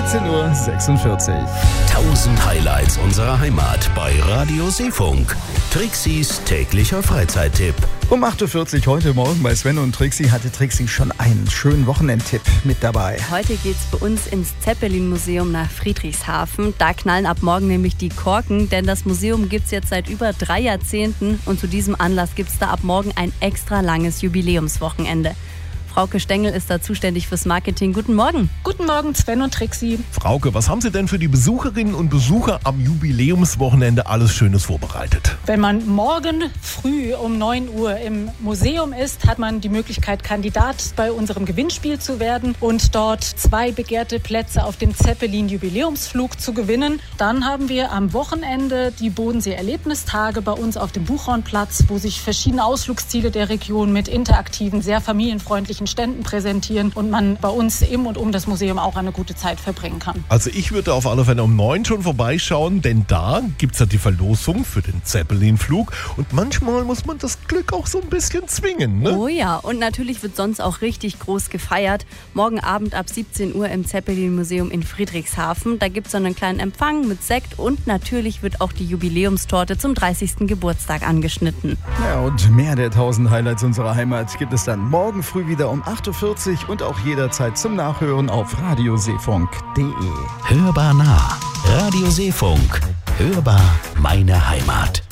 17:46 Uhr. 1000 Highlights unserer Heimat bei Radio Seefunk. Trixis täglicher Freizeittipp. Um 8:40 Uhr heute Morgen bei Sven und Trixi hatte Trixi schon einen schönen Wochenendtipp mit dabei. Heute geht's bei uns ins Zeppelin-Museum nach Friedrichshafen. Da knallen ab morgen nämlich die Korken, denn das Museum gibt's jetzt seit über 3 Jahrzehnten und zu diesem Anlass gibt's da ab morgen ein extra langes Jubiläumswochenende. Frauke Stengel ist da zuständig fürs Marketing. Guten Morgen. Guten Morgen, Sven und Trixi. Frauke, was haben Sie denn für die Besucherinnen und Besucher am Jubiläumswochenende alles Schönes vorbereitet? Wenn man morgen früh um 9 Uhr im Museum ist, hat man die Möglichkeit, Kandidat bei unserem Gewinnspiel zu werden und dort 2 begehrte Plätze auf dem Zeppelin-Jubiläumsflug zu gewinnen. Dann haben wir am Wochenende die Bodensee-Erlebnistage bei uns auf dem Buchhornplatz, wo sich verschiedene Ausflugsziele der Region mit interaktiven, sehr familienfreundlichen Ständen präsentieren und man bei uns im und um das Museum auch eine gute Zeit verbringen kann. Also ich würde auf alle Fälle um 9 schon vorbeischauen, denn da gibt es ja die Verlosung für den Zeppelin-Flug und manchmal muss man das Glück auch so ein bisschen zwingen, ne? Oh ja, und natürlich wird sonst auch richtig groß gefeiert. Morgen Abend ab 17 Uhr im Zeppelin-Museum in Friedrichshafen. Da gibt es so einen kleinen Empfang mit Sekt und natürlich wird auch die Jubiläumstorte zum 30. Geburtstag angeschnitten. Ja, und mehr der 1000 Highlights unserer Heimat gibt es dann morgen früh wieder um 8:40 Uhr und auch jederzeit zum Nachhören auf radioseefunk.de. Hörbar nah. Radio Seefunk. Hörbar meine Heimat.